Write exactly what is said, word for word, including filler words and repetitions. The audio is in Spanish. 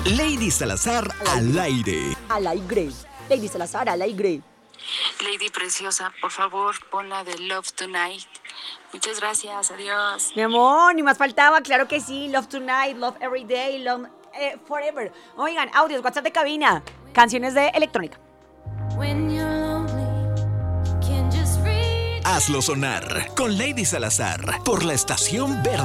Lady Salazar al aire. Al aire. Lady Salazar al aire. Lady preciosa, por favor, pon la de Love Tonight. Muchas gracias, adiós. Mi amor, ni más faltaba, claro que sí. Love Tonight, Love Every Day, Love eh, Forever. Oigan, audios, WhatsApp de cabina, canciones de electrónica. Hazlo sonar con Lady Salazar por la estación Verde.